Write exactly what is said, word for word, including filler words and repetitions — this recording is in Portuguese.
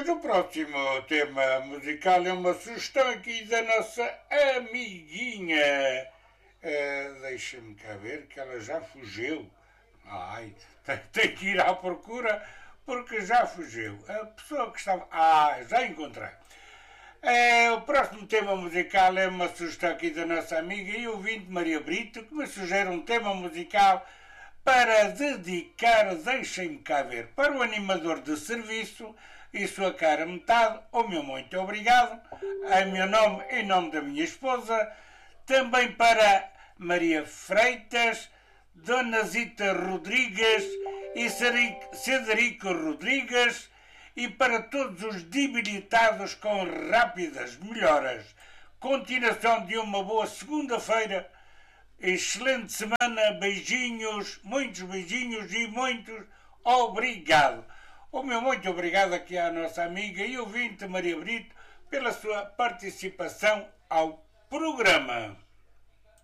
o próximo tema musical é uma sugestão aqui da nossa amiguinha. Uh, Deixa-me cá ver que ela já fugiu. Ai, tem que ir à procura porque já fugiu. A pessoa que estava... Ah, já encontrei. É, o próximo tema musical é uma sugestão aqui da nossa amiga e ouvinte Maria Brito, que me sugere um tema musical para dedicar, deixem-me cá ver, para o animador de serviço e sua cara metade. O meu muito obrigado, em meu nome e em nome da minha esposa, também para Maria Freitas, Dona Zita Rodrigues e Cedrico Rodrigues, e para todos os debilitados com rápidas melhoras. Continuação de uma boa segunda-feira, excelente semana, beijinhos, muitos beijinhos e muitos obrigado. O meu muito obrigado aqui à nossa amiga e ouvinte Maria Brito pela sua participação ao programa.